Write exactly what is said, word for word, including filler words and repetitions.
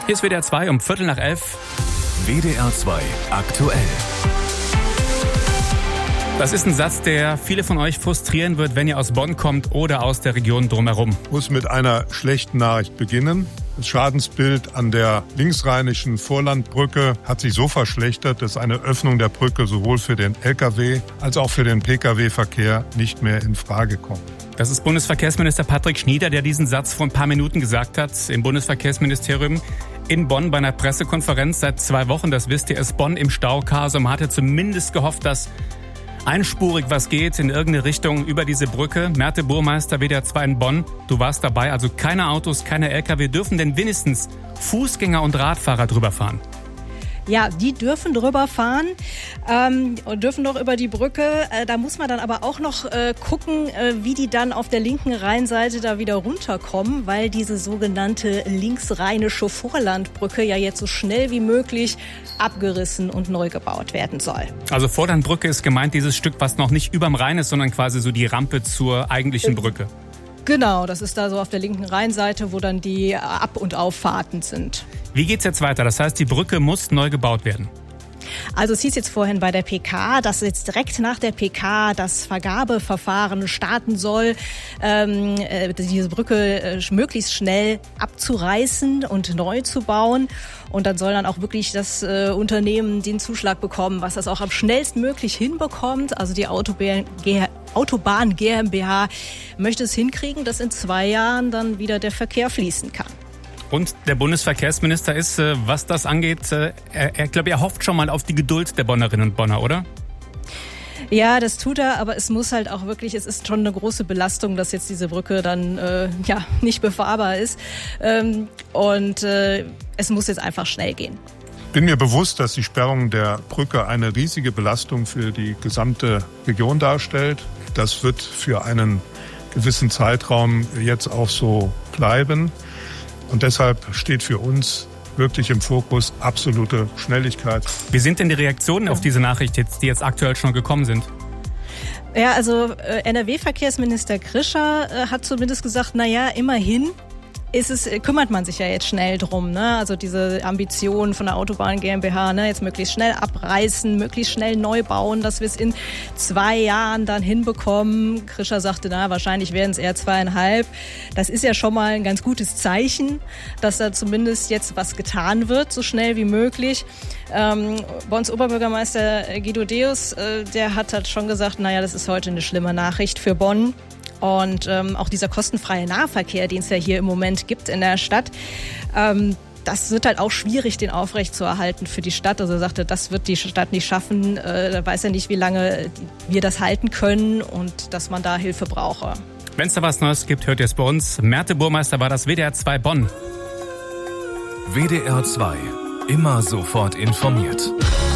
Hier ist W D R zwei um Viertel nach elf. W D R zwei aktuell. Das ist ein Satz, der viele von euch frustrieren wird, wenn ihr aus Bonn kommt oder aus der Region drumherum. Ich muss mit einer schlechten Nachricht beginnen. Das Schadensbild an der linksrheinischen Vorlandbrücke hat sich so verschlechtert, dass eine Öffnung der Brücke sowohl für den L K W als auch für den P K W-Verkehr nicht mehr in Frage kommt. Das ist Bundesverkehrsminister Patrick Schnieder, der diesen Satz vor ein paar Minuten gesagt hat im Bundesverkehrsministerium in Bonn bei einer Pressekonferenz. Seit zwei Wochen, das wisst ihr, ist Bonn im Stauchaos. Man hatte zumindest gehofft, dass einspurig was geht in irgendeine Richtung über diese Brücke. Merte Burmeister, W D R zwei in Bonn, du warst dabei. Also keine Autos, keine L K W. Dürfen denn wenigstens Fußgänger und Radfahrer drüber fahren? Ja, die dürfen drüber fahren ähm, und dürfen noch über die Brücke. Äh, da muss man dann aber auch noch äh, gucken, äh, wie die dann auf der linken Rheinseite da wieder runterkommen, weil diese sogenannte linksrheinische Vorlandbrücke ja jetzt so schnell wie möglich abgerissen und neu gebaut werden soll. Also Vorlandbrücke ist gemeint dieses Stück, was noch nicht überm Rhein ist, sondern quasi so die Rampe zur eigentlichen Brücke. Genau, das ist da so auf der linken Rheinseite, wo dann die Ab- und Auffahrten sind. Wie geht's jetzt weiter? Das heißt, die Brücke muss neu gebaut werden. Also es hieß jetzt vorhin bei der P K, dass jetzt direkt nach der P K das Vergabeverfahren starten soll, ähm, äh, diese Brücke äh, möglichst schnell abzureißen und neu zu bauen. Und dann soll dann auch wirklich das äh, Unternehmen den Zuschlag bekommen, was das auch am schnellstmöglich hinbekommt. Also die Autobahn, G- Autobahn GmbH möchte es hinkriegen, dass in zwei Jahren dann wieder der Verkehr fließen kann. Und der Bundesverkehrsminister ist, was das angeht, er, er glaube, er hofft schon mal auf die Geduld der Bonnerinnen und Bonner, oder? Ja, das tut er, aber es muss halt auch wirklich, es ist schon eine große Belastung, dass jetzt diese Brücke dann äh, ja nicht befahrbar ist. Ähm, und äh, es muss jetzt einfach schnell gehen. Ich bin mir bewusst, dass die Sperrung der Brücke eine riesige Belastung für die gesamte Region darstellt. Das wird für einen gewissen Zeitraum jetzt auch so bleiben. Und deshalb steht für uns wirklich im Fokus absolute Schnelligkeit. Wie sind denn die Reaktionen auf diese Nachricht jetzt, die jetzt aktuell schon gekommen sind? Ja, also äh, N R W-Verkehrsminister Krischer äh, hat zumindest gesagt, na ja, immerhin ist es, kümmert man sich ja jetzt schnell drum, ne? Also diese Ambition von der Autobahn GmbH, ne? Jetzt möglichst schnell abreißen, möglichst schnell neu bauen, dass wir es in zwei Jahren dann hinbekommen. Krischer sagte, na, wahrscheinlich werden es eher zweieinhalb. Das ist ja schon mal ein ganz gutes Zeichen, dass da zumindest jetzt was getan wird, so schnell wie möglich. Ähm, Bonns Oberbürgermeister Guido Deus, äh, der hat halt schon gesagt, naja, das ist heute eine schlimme Nachricht für Bonn. Und ähm, auch dieser kostenfreie Nahverkehr, den es ja hier im Moment gibt in der Stadt, ähm, das wird halt auch schwierig, den aufrechtzuerhalten für die Stadt. Also er sagte, das wird die Stadt nicht schaffen. Äh, da weiß er nicht, wie lange wir das halten können und dass man da Hilfe brauche. Wenn es da was Neues gibt, hört ihr es bei uns. Merte Burmeister war das W D R zwei Bonn. W D R zwei. Immer sofort informiert.